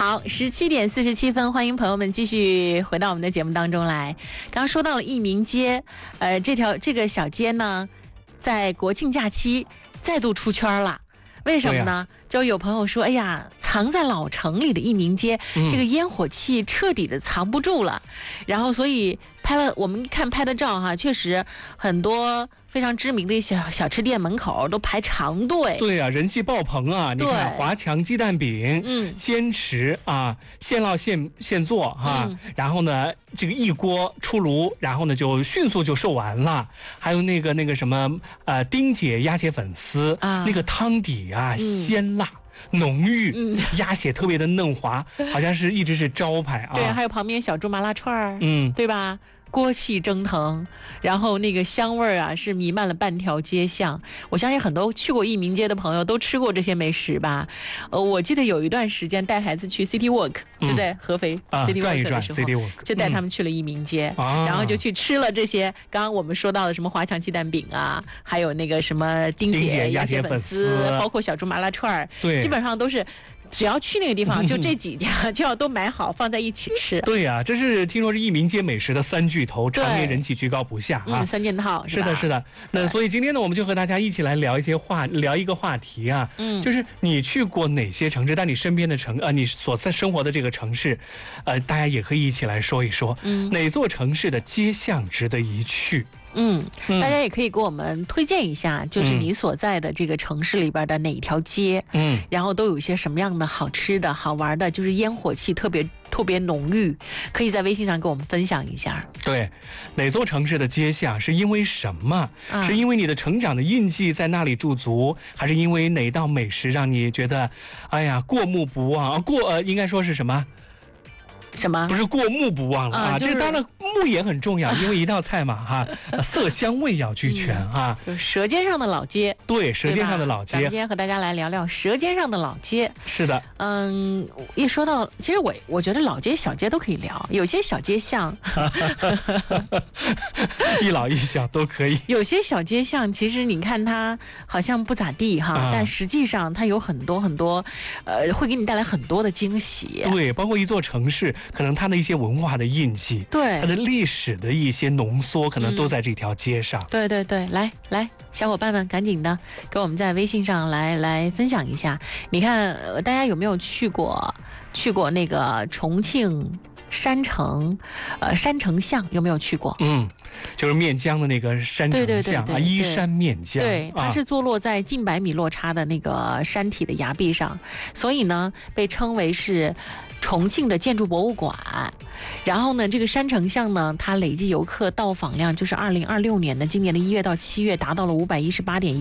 好，17:47，欢迎朋友们继续回到我们的节目当中来。刚刚说到了义民街，这个小街呢，在国庆假期再度出圈了。为什么呢？就有朋友说，哎呀，藏在老城里的义民街，这个烟火气彻底的藏不住了。然后所以我们看拍的照哈，确实很多非常知名的小吃店门口都排长队。 对啊，人气爆棚啊！你看华强鸡蛋饼，坚持啊，现烙现做哈，然后呢，这个一锅出炉，然后呢就迅速就售完了。还有那个什么丁姐鸭血粉丝啊，那个汤底啊鲜辣浓郁，鸭血特别的嫩滑，好像是一直是招牌啊。 对，还有旁边小猪麻辣串儿，对吧？锅气蒸腾，然后那个香味啊是弥漫了半条街巷。我相信很多去过义民街的朋友都吃过这些美食吧。我记得有一段时间带孩子去 City Walk，就在合肥 City Walk 的时候，就带他们去了义民街，然后就去吃了这些刚刚我们说到的什么华强鸡蛋饼啊，还有那个什么丁姐鸭血粉丝，包括小猪麻辣串儿，基本上都是。只要去那个地方，就这几家就要都买好放在一起吃。 对啊，这是听说是义民街美食的3巨头，常年人气居高不下啊。 3件套是的，是的。那所以今天呢，我们就和大家一起来聊一个话题啊，就是你去过哪些城市？但你身边的你所在生活的这个城市，大家也可以一起来说一说，哪座城市的街巷值得一去？ 大家也可以给我们推荐一下，就是你所在的这个城市里边的哪一条街，然后都有一些什么样的好吃的好玩的，就是烟火气特别浓郁，可以在微信上跟我们分享一下。 对，哪座城市的街巷是因为什么？是因为你的成长的印记在那里驻足，还是因为哪道美食让你觉得，哎呀，过目不忘？应该说是什么？ 什么？ 不是过目不忘了啊！这当然目也很重要，因为一道菜嘛哈，色香味要俱全啊。 就是舌尖上的老街。 对，舌尖上的老街。 咱们今天和大家来聊聊舌尖上的老街。 是的。 一说到，其实我觉得老街小街都可以聊，有些小街巷， 一老一小都可以。 有些小街巷，其实你看它好像不咋地哈，但实际上它有很多很多，会给你带来很多的惊喜。 对，包括一座城市。可能它的一些文化的印记， 对它的历史的一些浓缩，可能都在这条街上。 对，来，小伙伴们，赶紧的给我们在微信上来分享一下。你看，大家有没有去过那个重庆山城巷？有没有去过？ 就是面江的那个山城巷啊，依山面江。 对，它是坐落在近100米落差的那个山体的崖壁上，所以呢，被称为是重庆的建筑博物馆。然后呢，这个山城巷呢，它累计游客到访量就是2026年的今年的1月到7月达到了518.1